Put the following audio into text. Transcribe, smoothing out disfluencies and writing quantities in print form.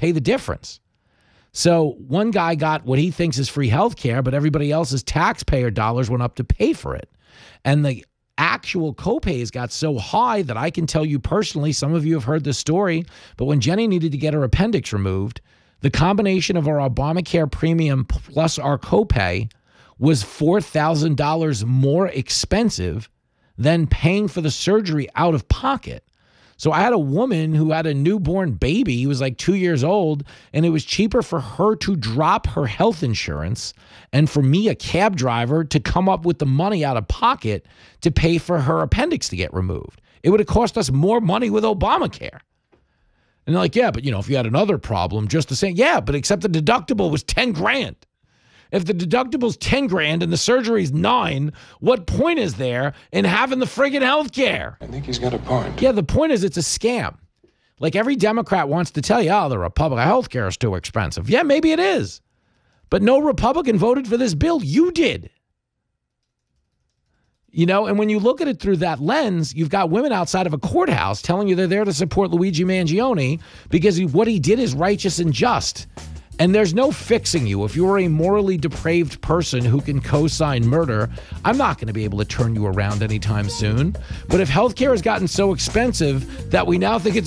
pay the difference. So one guy got what he thinks is free health care, but everybody else's taxpayer dollars went up to pay for it. And the actual copays got so high that I can tell you personally, some of you have heard this story, but when Jenny needed to get her appendix removed, the combination of our Obamacare premium plus our copay was $4,000 more expensive than paying for the surgery out of pocket. So I had a woman who had a newborn baby. He was like 2 years old, and it was cheaper for her to drop her health insurance and for me, a cab driver, to come up with the money out of pocket to pay for her appendix to get removed. It would have cost us more money with Obamacare. And they're like, yeah, but if you had another problem, just the same. Yeah, but except the deductible was 10 grand. If the deductible's 10 grand and the surgery's 9, what point is there in having the friggin' health care? I think he's got a point. Yeah, the point is it's a scam. Like every Democrat wants to tell you, the Republican health care is too expensive. Yeah, maybe it is. But no Republican voted for this bill. You did. And when you look at it through that lens, you've got women outside of a courthouse telling you they're there to support Luigi Mangione because what he did is righteous and just. And there's no fixing you. If you're a morally depraved person who can co-sign murder, I'm not going to be able to turn you around anytime soon. But if healthcare has gotten so expensive that we now think it's